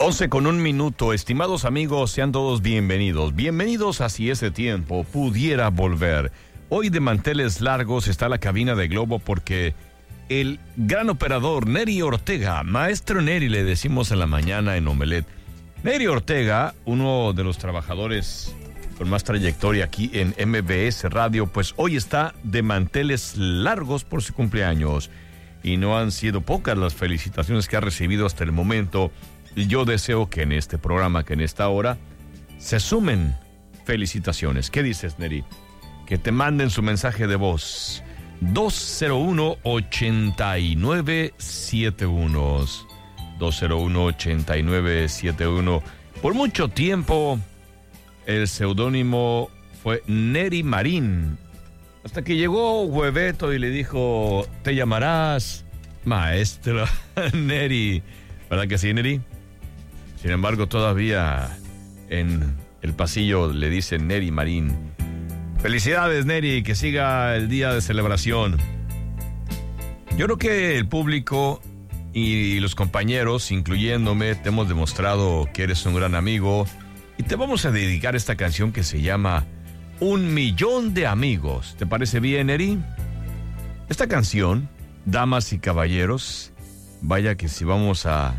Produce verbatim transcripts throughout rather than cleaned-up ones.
once con un minuto, estimados amigos, sean todos bienvenidos. Bienvenidos a Si ese tiempo pudiera volver. Hoy de manteles largos está la cabina de Globo porque el gran operador Neri Ortega, maestro Neri le decimos en la mañana en Omelet. Neri Ortega, uno de los trabajadores con más trayectoria aquí en M B S Radio, pues hoy está de manteles largos por su cumpleaños. Y no han sido pocas las felicitaciones que ha recibido hasta el momento. Y yo deseo que en este programa, que en esta hora, se sumen felicitaciones. ¿Qué dices, Neri? Que te manden su mensaje de voz. dos cero uno, ocho nueve siete uno. dos cero uno, ocho nueve siete uno. Por mucho tiempo, el seudónimo fue Neri Marín. Hasta que llegó Hueveto y le dijo, te llamarás Maestro Neri. ¿Verdad que sí, Neri? Sin embargo, todavía en el pasillo le dicen Neri Marín. Felicidades, Neri, que siga el día de celebración. Yo creo que el público y los compañeros, incluyéndome, te hemos demostrado que eres un gran amigo y te vamos a dedicar esta canción que se llama Un Millón de Amigos. ¿Te parece bien, Neri? Esta canción, damas y caballeros, vaya que si vamos a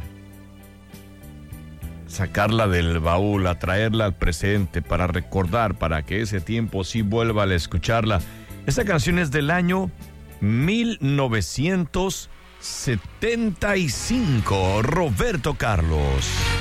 sacarla del baúl, a traerla al presente para recordar, para que ese tiempo sí vuelva a escucharla. Esta canción es del año mil novecientos setenta y cinco. Roberto Carlos.